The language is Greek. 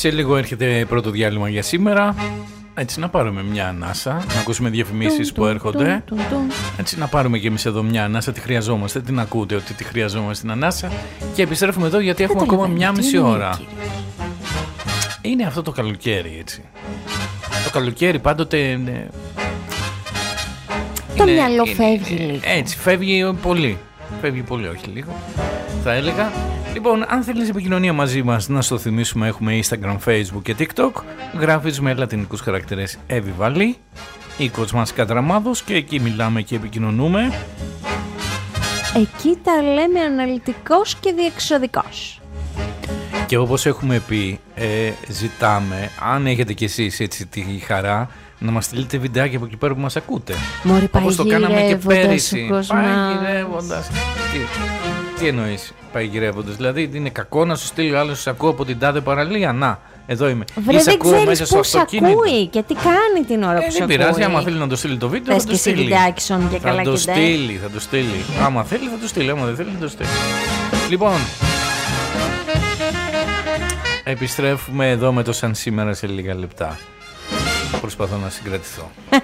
Σε λίγο έρχεται πρώτο διάλειμμα για σήμερα. Έτσι να πάρουμε μια ανάσα, να ακούσουμε διαφημίσεις που έρχονται. Έτσι να πάρουμε και εμείς εδώ μια ανάσα, τη χρειαζόμαστε, την ακούτε ότι τη χρειαζόμαστε την ανάσα. Και επιστρέφουμε εδώ γιατί έχουμε ακόμα μια μισή ώρα. Είναι αυτό το καλοκαίρι, έτσι. Το καλοκαίρι πάντοτε το μυαλό φεύγει λίγο. Έτσι, φεύγει πολύ. Φεύγει πολύ, όχι λίγο, θα έλεγα. Λοιπόν, αν θέλεις επικοινωνία μαζί μας, να στο θυμίσουμε, έχουμε Instagram, Facebook και TikTok. Γράφεις με λατινικούς χαρακτήρες Εύη Βαλή, οίκος μας Κατραμάδος, και εκεί μιλάμε και επικοινωνούμε. Εκεί τα λέμε αναλυτικός και διεξοδικός. Και όπως έχουμε πει, ζητάμε, αν έχετε κι εσείς έτσι τη χαρά, να μας στείλετε βιντεάκια από εκεί πέρα που μας ακούτε. Μωρή, όπως το κάναμε και πέρυσι. Παγιγυρεύοντας. Τι εννοείς παγιγυρεύοντας? Δηλαδή είναι κακό να σου στείλει ο άλλος, σας ακούω από την τάδε παραλία? Να, εδώ είμαι. Βρε, δεν ξέρεις πώς ακούει και τι κάνει την ώρα που σε ακούει. Δεν πειράζει, άμα θέλει να το στείλει το βίντεο, θα το στείλει. Θα το στείλει. Άμα θέλει θα το στείλει, άμα δεν θέλει θα το στείλει. Λοιπόν, επιστρέφουμε εδώ με το σαν σήμερα σε λίγα λεπτά. Προσπαθώ να συγκρατηθώ.